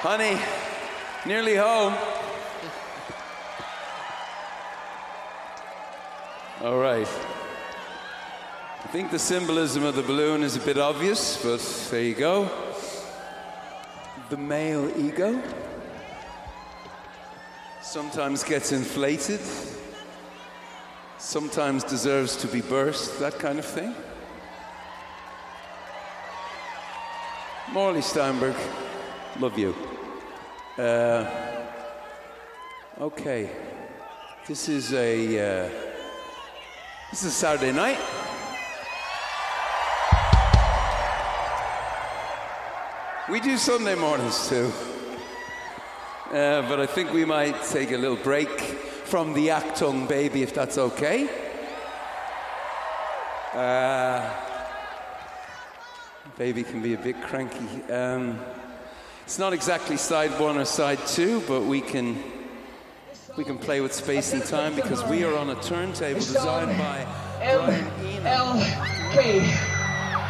Honey, nearly home. All right. I think the symbolism of the balloon is a bit obvious, but there you go. The male ego sometimes gets inflated, sometimes deserves to be burst, that kind of thing. Morley Steinberg, love you. Okay, this is Saturday night. We do Sunday mornings too, but I think we might take a little break from the Achtung Baby, if that's okay. Baby can be a bit cranky. It's not exactly side one or side two, but we can play with space and time because we are on a turntable designed by Brian Eno. LK.